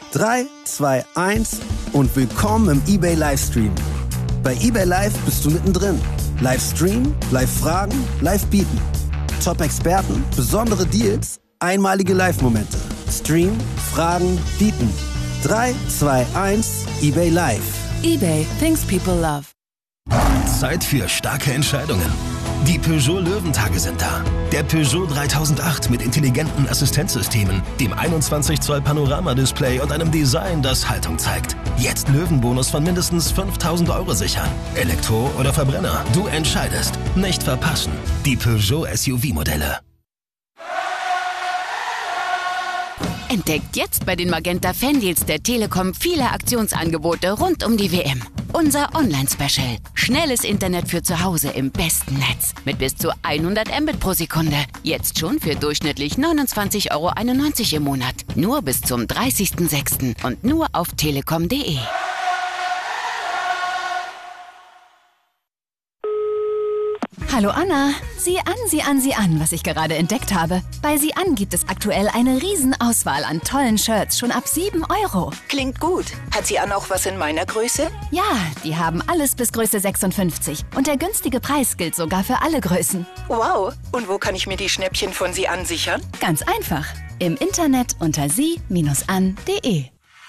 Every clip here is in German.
3, 2, 1 und willkommen im eBay Livestream. Bei eBay Live bist du mittendrin. Livestream, Live-Fragen, Live-Bieten. Top-Experten, besondere Deals, einmalige Live-Momente. Stream, Fragen, Bieten. 3, 2, 1, eBay Live. eBay, things people love. Zeit für starke Entscheidungen. Die Peugeot Löwentage sind da. Der Peugeot 3008 mit intelligenten Assistenzsystemen, dem 21 Zoll Panorama-Display und einem Design, das Haltung zeigt. Jetzt Löwenbonus von mindestens 5.000 € sichern. Elektro oder Verbrenner, du entscheidest. Nicht verpassen. Die Peugeot SUV-Modelle. Entdeckt jetzt bei den Magenta Fandeals der Telekom viele Aktionsangebote rund um die WM. Unser Online-Special. Schnelles Internet für zu Hause im besten Netz. Mit bis zu 100 Mbit pro Sekunde. Jetzt schon für durchschnittlich 29,91 € im Monat. Nur bis zum 30.06. und nur auf telekom.de. Hallo Anna, sieh an, was ich gerade entdeckt habe. Bei Sieh an gibt es aktuell eine Riesenauswahl an tollen Shirts, schon ab 7 €. Klingt gut. Hat Sieh an auch was in meiner Größe? Ja, die haben alles bis Größe 56. Und der günstige Preis gilt sogar für alle Größen. Wow. Und wo kann ich mir die Schnäppchen von Sieh an sichern? Ganz einfach. Im Internet unter sie-an.de.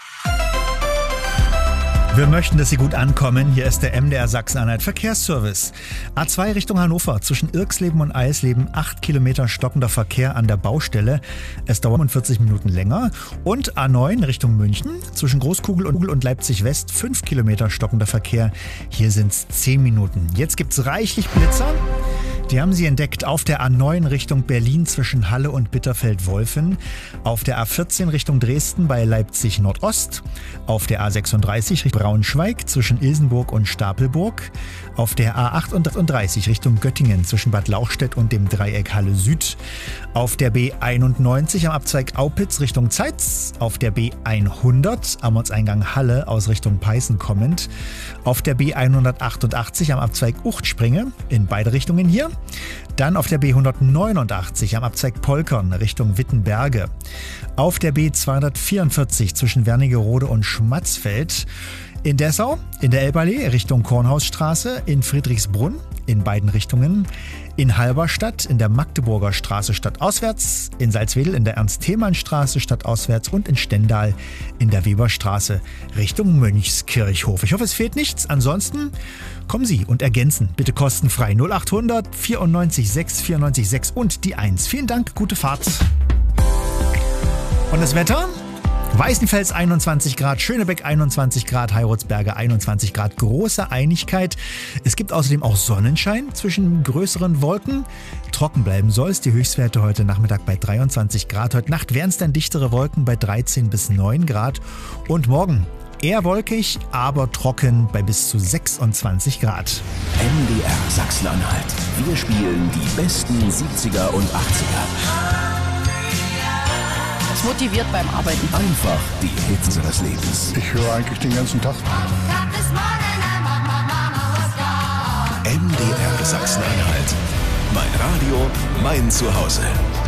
Wir möchten, dass Sie gut ankommen. Hier ist der MDR Sachsen-Anhalt Verkehrsservice. A2 Richtung Hannover, zwischen Irksleben und Eisleben, 8 Kilometer stockender Verkehr an der Baustelle. Es dauert 45 Minuten länger. Und A9 Richtung München, zwischen Großkugel und Leipzig West, 5 Kilometer stockender Verkehr. Hier sind es 10 Minuten. Jetzt gibt es reichlich Blitzer. Die haben Sie entdeckt auf der A9 Richtung Berlin zwischen Halle und Bitterfeld-Wolfen, auf der A14 Richtung Dresden bei Leipzig Nordost, auf der A36 Richtung Braunschweig zwischen Ilsenburg und Stapelburg, auf der A38 Richtung Göttingen zwischen Bad Lauchstädt und dem Dreieck Halle Süd, auf der B91 am Abzweig Aupitz Richtung Zeitz, auf der B100 am Ortseingang Halle aus Richtung Peißen kommend, auf der B188 am Abzweig Uchtspringe in beide Richtungen hier, dann auf der B189 am Abzweig Polkern Richtung Wittenberge, auf der B244 zwischen Wernigerode und Schmatzfeld, in Dessau, in der Elballee Richtung Kornhausstraße, in Friedrichsbrunn in beiden Richtungen, in Halberstadt in der Magdeburger Straße stadtauswärts, in Salzwedel in der Ernst-Thälmann-Straße stadtauswärts und in Stendal in der Weberstraße Richtung Mönchskirchhof. Ich hoffe, es fehlt nichts. Ansonsten kommen Sie und ergänzen bitte kostenfrei 0800 94 6 94 6 und die 1. Vielen Dank, gute Fahrt. Und das Wetter? Weißenfels 21 Grad, Schönebeck 21 Grad, Heiratsberge 21 Grad, große Einigkeit. Es gibt außerdem auch Sonnenschein zwischen größeren Wolken. Trocken bleiben soll es, die Höchstwerte heute Nachmittag bei 23 Grad. Heute Nacht wären es dann dichtere Wolken bei 13 bis 9 Grad. Und morgen eher wolkig, aber trocken bei bis zu 26 Grad. MDR Sachsen-Anhalt. Wir spielen die besten 70er und 80er. Das motiviert beim Arbeiten. Einfach die Hits des Lebens. Ich höre eigentlich den ganzen Tag. MDR Sachsen-Anhalt. Mein Radio, mein Zuhause.